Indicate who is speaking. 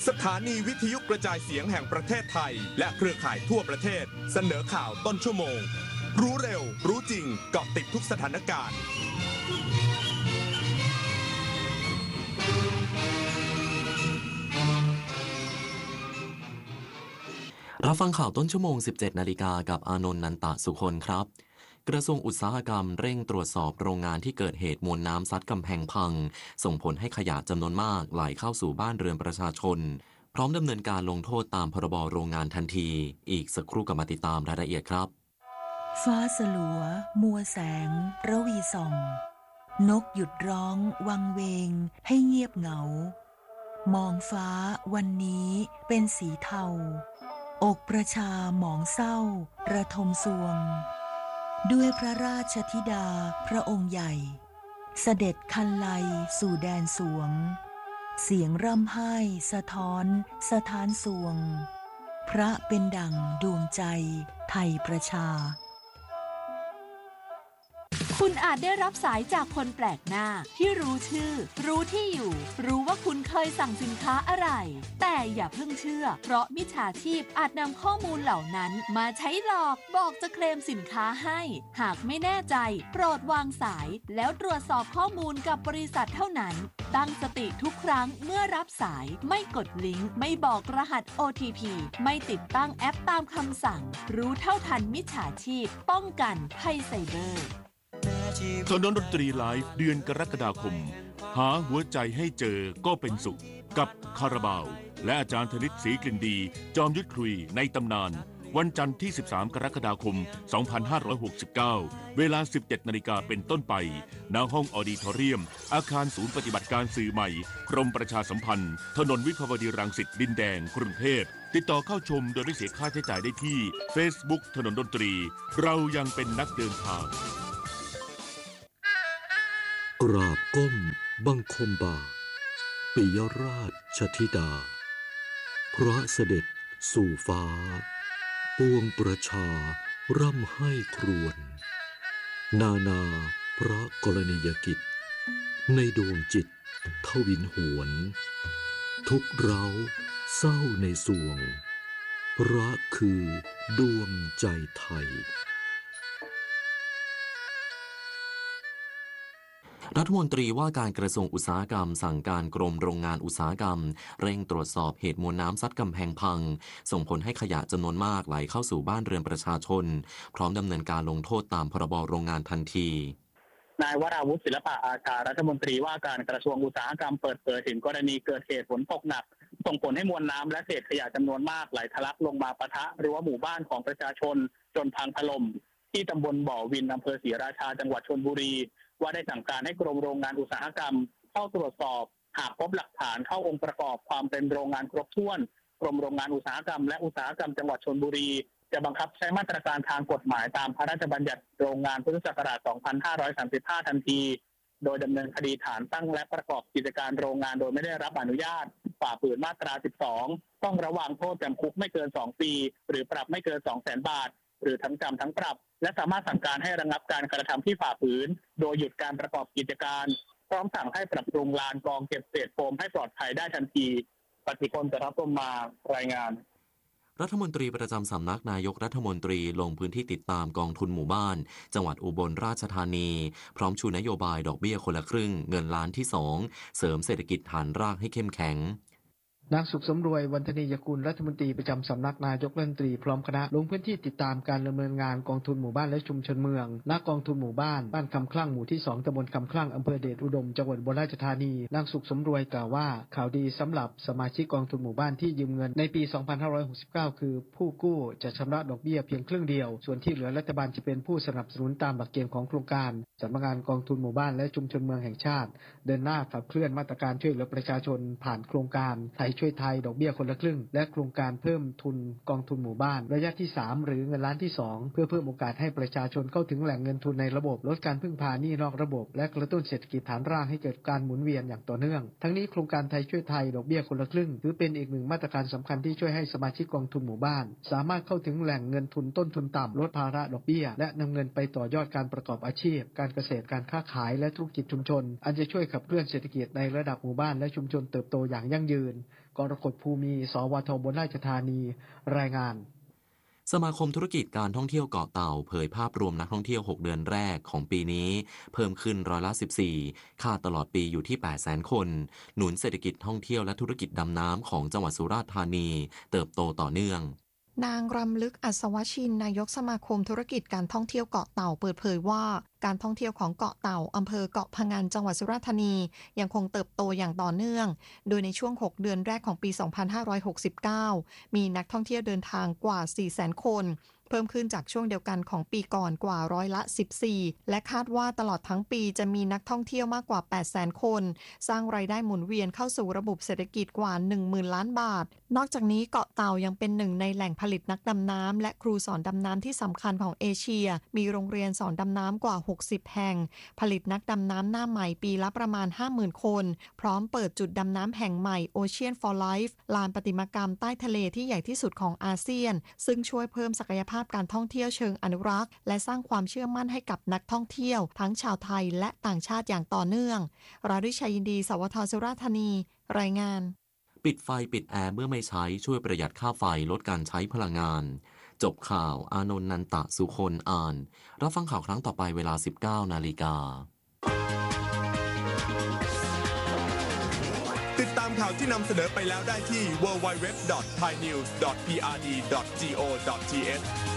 Speaker 1: สถานีวิทยุกระจายเสียงแห่งประเทศไทยและเครือข่ายทั่วประเทศเสนอข่าวต้นชั่วโมงรู้เร็วรู้จริงเกาะติดทุกสถานการณ์
Speaker 2: รับฟังข่าวต้นชั่วโมง 17 นาฬิกากับอานนท์ นันตะสุคนครับกระทรวงอุตสาหกรรมเร่งตรวจสอบโรงงานที่เกิดเหตุมวลน้ำซัดกำแพงพังส่งผลให้ขยะจำนวนมากไหลเข้าสู่บ้านเรือนประชาชนพร้อมดำเนินการลงโทษตามพรบโรงงานทันทีอีกสักครู่กลับมาติดตามรายละเอียดครับ
Speaker 3: ฟ้าสลัวมัวแสงระวีส่องนกหยุดร้องวังเวงให้เงียบเหงามองฟ้าวันนี้เป็นสีเทาอกประชาหมองเศร้าระทมสวงด้วยพระราชธิดาพระองค์ใหญ่เสด็จคันไลสู่แดนสวงเสียงร่ำไห้สะท้อนสถานสวงพระเป็นดั่งดวงใจไทยประชา
Speaker 4: คุณอาจได้รับสายจากคนแปลกหน้าที่รู้ชื่อรู้ที่อยู่รู้ว่าคุณเคยสั่งสินค้าอะไรแต่อย่าเพิ่งเชื่อเพราะมิจฉาชีพอาจนำข้อมูลเหล่านั้นมาใช้หลอกบอกจะเคลมสินค้าให้หากไม่แน่ใจโปรดวางสายแล้วตรวจสอบข้อมูลกับบริษัทเท่านั้นตั้งสติทุกครั้งเมื่อรับสายไม่กดลิงก์ไม่บอกรหัส OTP ไม่ติดตั้งแอปตามคำสั่งรู้เท่าทันมิจฉาชีพป้องกันภัยไซเบอร์
Speaker 5: ถนนดนตรีไลฟ์เดือนกรกฎาคมหาหัวใจให้เจอก็เป็นสุขกับคาราบาวและอาจารย์ธนิตศรีกลิ่นดีจอมยุทธคุยในตำนานวันจันทร์ที่13กรกฎาคม2569เวลา 17 นาฬิกาเป็นต้นไปณห้องออดิทอเรียมอาคารศูนย์ปฏิบัติการสื่อใหม่กรมประชาสัมพันธ์ถนนวิภาวดีรังสิตดินแดงกรุงเทพติดต่อเข้าชมโดยไม่เสียค่าใช้จ่ายได้ที่ Facebook ถนนดนตรีเรายังเป็นนักเดินทาง
Speaker 6: กราบก้มบังคมบาทปิยราชธิดาพระเสด็จสู่ฟ้าปวงประชาร่ำให้ครวญนานาพระกรณียกิจในดวงจิตทวินหวนทุกเราเศร้าในสวงพระคือดวงใจไทย
Speaker 2: รัฐมนตรีว่าการกระทรวงอุตสาหกรรมสั่งการกรมโรงงานอุตสาหกรรมเร่งตรวจสอบเหตุมวลน้ำซัดกำแพงพังส่งผลให้ขยะจำนวนมากไหลเข้าสู่บ้านเรือนประชาชนพร้อมดำเนินการลงโทษตามพรบโรงงานทันที
Speaker 7: นายวราวุฒิศิลปะอาชารัฐมนตรีว่าการกระทรวงอุตสาหกรรมเปิดเผยถึงกรณีเกิดเหตุฝนตกหนักส่งผลให้มวลน้ำและเศษขยะจำนวนมากไหลทะลักลงมาปะทะรั้วหมู่บ้านของประชาชนจนพังถล่มที่ตำบลบ่อวินอำเภอศรีราชาจังหวัดชลบุรีว่าได้สั่งการให้กรมโรงงานอุตสาหกรรมเข้าตรวจสอบหากพบหลักฐานเข้าองค์ประกอบความเป็นโรงงานครบถ้วนกรมโรงงานอุตสาหกรรมและอุตสาหกรรมจังหวัดชลบุรีจะบังคับใช้มาตรการทางกฎหมายตามพระราชบัญญัติโรงงานพุทธศักราช 2535 ทันทีโดยดำเนินคดีฐานตั้งและประกอบกิจการโรงงานโดยไม่ได้รับอนุญาตฝ่าฝืนมาตรา 12 ต้องระวางโทษจำคุกไม่เกิน 2 ปีหรือปรับไม่เกิน 200,000 บาทหรือทั้งจำทั้งปรับและสามารถสั่งการให้ระงับการกระทำที่ฝ่าฝืนโดยหยุดการประกอบกิจการพร้อมสั่งให้ปรับปรุงลานกองเก็บเศษโฟมให้ปลอดภัยได้ทันทีปฏิพลจะรับตัวมารายงาน
Speaker 2: รัฐมนตรีประจำสำนักนายกรัฐมนตรีลงพื้นที่ติดตามกองทุนหมู่บ้านจังหวัดอุบลราชธานีพร้อมชูนโยบายดอกเบี้ยคนละครึ่งเงินล้านที่2เสริมเศรษฐกิจฐานรากให้เข้มแข็ง
Speaker 8: นางสุขสมรวย วรรธนียกุลรัฐมนตรีประจำสำนักนายกรัฐมนตรีพร้อมคณะลงพื้นที่ติดตามการดำเนินงานกองทุนหมู่บ้านและชุมชนเมืองณกองทุนหมู่บ้านบ้านคำคลั่งหมู่ที่2ตำบลคำคลั่งอำเภอเดชอุดมจังหวัดอุบลราชธานีนางสุขสมรวยกล่าวว่าข่าวดีสำหรับสมาชิกกองทุนหมู่บ้านที่ยืมเงินในปี 2569 คือผู้กู้จะชำระดอกเบี้ยเพียงครึ่งเดียวส่วนที่เหลือรัฐบาลจะเป็นผู้สนับสนุนตามหลักเกณฑ์ของโครงการสำนักงานกองทุนหมู่บ้านและชุมชนเมืองแห่งชาติเดินหน้าขับเคลื่อนมาตรการช่วยเหลือประชาชนผ่านโครงการไทยช่วยไทยดอกเบี้ยคนละครึ่งและโครงการเพิ่มทุนกองทุนหมู่บ้านระยะที่3หรือเงินล้านที่2เพื่อเพิ่มโอกาสให้ประชาชนเข้าถึงแหล่งเงินทุนในระบบลดการพึ่งพาหนี้นอกระบบและกระตุ้นเศรษฐกิจฐานรากให้เกิดการหมุนเวียนอย่างต่อเนื่องทั้งนี้โครงการไทยช่วยไทยดอกเบี้ยคนละครึ่งถือเป็นอีกหนึ่งมาตรการสำคัญที่ช่วยให้สมาชิกกองทุนหมู่บ้านสามารถเข้าถึงแหล่งเงินทุนต้นทุนต่ำลดภาระดอกเบี้ยและนำเงินไปต่อยอดการประกอบอาชีพการเกษตรการค้าขายและธุรกิจชุมชนอันจะช่วยขับเคลื่อนเศรษฐกิจในระดับหมู่บ้านและชุมชนเติบโตอย่างยั่งยืนกรกฎภูมิ สวท อุบลราชธานีรายงาน
Speaker 2: สมาคมธุรกิจการท่องเที่ยวเกาะเต่าเผยภาพรวมนักท่องเที่ยว6เดือนแรกของปีนี้เพิ่มขึ้น14%คาดตลอดปีอยู่ที่ 800,000 คนหนุนเศรษฐกิจท่องเที่ยวและธุรกิจดำน้ำของจังหวัดสุราษฎร์ธานีเติบโตต่อเนื่อง
Speaker 9: นางรำลึกอัศวชินนายกสมาคมธุรกิจการท่องเที่ยวเกาะเต่าเปิดเผยว่าการท่องเที่ยวของเกาะเต่าอำเภอเกาะพะงันจังหวัดสุราษฎร์ธานียังคงเติบโตอย่างต่อเนื่องโดยในช่วง6เดือนแรกของปี 2569 มีนักท่องเที่ยวเดินทางกว่า 400,000 คนเพิ่มขึ้นจากช่วงเดียวกันของปีก่อนกว่า14%และคาดว่าตลอดทั้งปีจะมีนักท่องเที่ยวมากกว่า 800,000 คนสร้างรายได้หมุนเวียนเข้าสู่ระบบเศรษฐกิจกว่า 10,000 ล้านบาทนอกจากนี้เกาะเต่ายังเป็นหนึ่งในแหล่งผลิตนักดำน้ำและครูสอนดำน้ำที่สำคัญของเอเชียมีโรงเรียนสอนดำน้ำกว่า60 แห่งผลิตนักดำน้ำหน้าใหม่ปีละประมาณ 50,000 คนพร้อมเปิดจุดดำน้ำแห่งใหม่ Ocean for Life ลานประติมากรรมใต้ทะเลที่ใหญ่ที่สุดของอาเซียนซึ่งช่วยเพิ่มศักยภาพการท่องเที่ยวเชิงอนุรักษ์และสร้างความเชื่อมั่นให้กับนักท่องเที่ยวทั้งชาวไทยและต่างชาติอย่างต่อเนื่องราริชัยยินดีสวท สุราษฎร์ธานีรายงาน
Speaker 2: ปิดไฟปิดแอร์เมื่อไม่ใช้ช่วยประหยัดค่าไฟลดการใช้พลังงานจบข่าวอานนท์นันตะสุคนอ่านรับฟังข่าวครั้งต่อไปเวลา 19:00 น.
Speaker 1: ติดตามข่าวที่นำเสนอไปแล้วได้ที่ www.thainews.prd.go.th